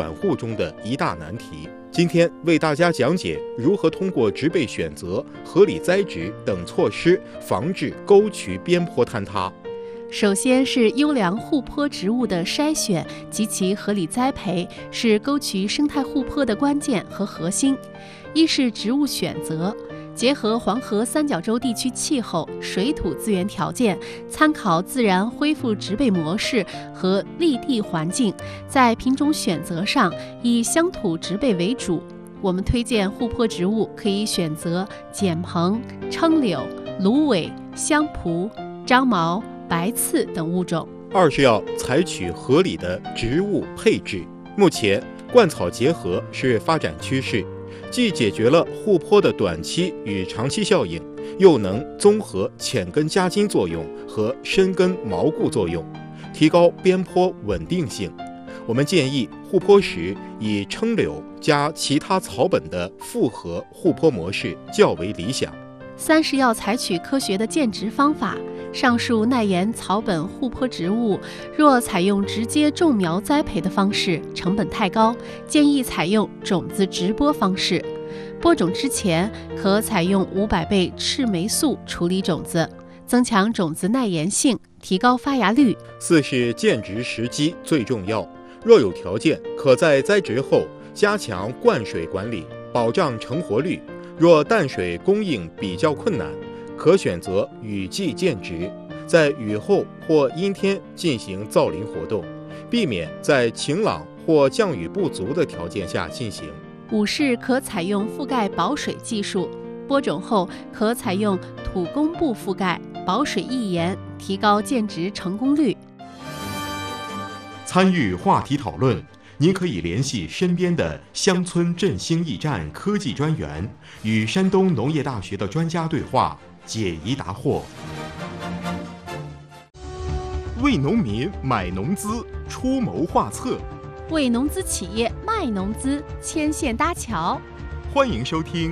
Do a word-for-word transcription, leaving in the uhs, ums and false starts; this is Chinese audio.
管护中的一大难题。今天为大家讲解如何通过植被选择、合理栽植等措施，防治沟渠边坡坍塌。 首先是优良护坡植物的筛选及其合理栽培，是沟渠生态护坡的关键和核心。一是植物选择，结合黄河三角洲地区气候、水土资源条件，参考自然恢复植被模式和立地环境，在品种选择上以乡土植被为主。我们推荐护坡植物可以选择剪蓬、称柳、芦苇、香蒲、樟毛、白刺等物种。 二是要采取合理的植物配置。目前灌草结合是发展趋势，既解决了护坡的短期与长期效应，又能综合浅根夹筋作用和深根锚固作用，提高边坡稳定性。我们建议护坡时以称柳加其他草本的复合护坡模式较为理想。 三是要采取科学的建植方法。上述耐盐草本护坡植物，若采用直接种苗栽培的方式，成本太高，建议采用种子直播方式。播种之前，可采用五百倍赤霉素处理种子，增强种子耐盐性，提高发芽率。 四是建植时机最重要，若有条件，可在栽植后加强灌水管理，保障成活率。若淡水供应比较困难，可选择雨季建植，在雨后或阴天进行造林活动，避免在晴朗或降雨不足的条件下进行。 五是可采用覆盖保水技术，播种后可采用土工布覆盖，保水抑盐，提高建植成功率。 参与话题讨论，您可以联系身边的乡村振兴驿站科技专员，与山东农业大学的专家对话，解疑答惑。为农民买农资，出谋划策； 为农资企业卖农资，牵线搭桥。 欢迎收听